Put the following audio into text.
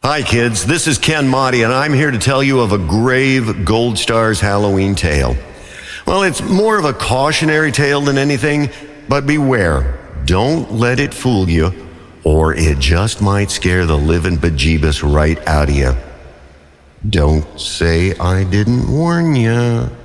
Hi, kids. This is Ken Motti, and I'm here to tell you of a grave Gold Stars Halloween tale. Well, it's more of a cautionary tale than anything, but beware. Don't let it fool you, or it just might scare the living bejeebus right out of you. Don't say I didn't warn you.